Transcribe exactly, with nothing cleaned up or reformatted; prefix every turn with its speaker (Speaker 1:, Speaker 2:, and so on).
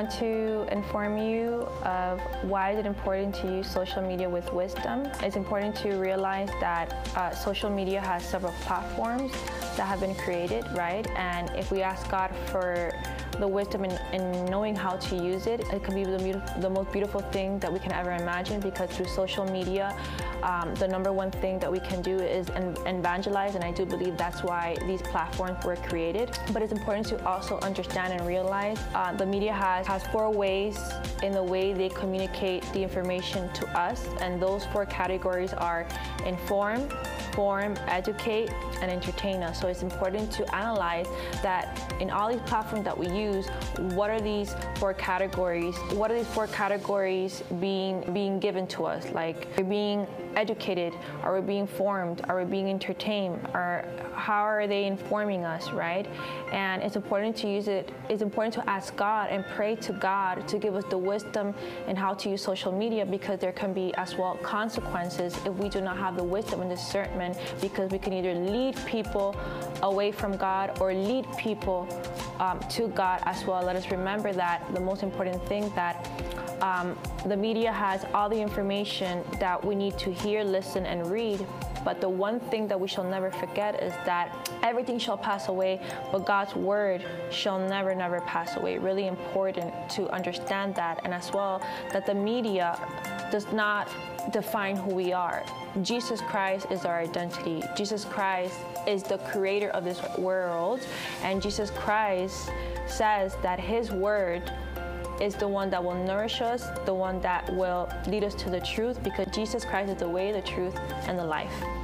Speaker 1: want to inform you of why is it important to use social media with wisdom. It's important to realize that uh, social media has several platforms that have been created, right? And if we ask God for the wisdom in, in knowing how to use it, it can be the, the most beautiful thing that we can ever imagine, because through social media, um, the number one thing that we can do is en evangelize, and I do believe that's why these platforms were created. But it's important to also understand and realize uh, the media has, has four ways in the way they communicate the information to us, and those four categories are inform, form, educate, and entertain us. So it's important to analyze that in all these platforms that we use, what are these four categories? What are these four categories being being given to us? Like, are we being educated? Are we being formed? Are we being entertained? Or how are they informing us, right? And it's important to use it. It's important to ask God and pray to God to give us the wisdom in how to use social media, because there can be as well consequences if we do not have the wisdom and discernment, because we can either lead people away from God or lead people um, to God as well. Let us remember that the most important thing, that um, the media has all the information that we need to hear, listen, and read. But the one thing that we shall never forget is that everything shall pass away, but God's word shall never, never pass away. Really important to understand that, and as well that the media does not define who we are. Jesus Christ is our identity. Jesus Christ is the creator of this world, and Jesus Christ says that his word is the one that will nourish us, the one that will lead us to the truth, because Jesus Christ is the way, the truth, and the life.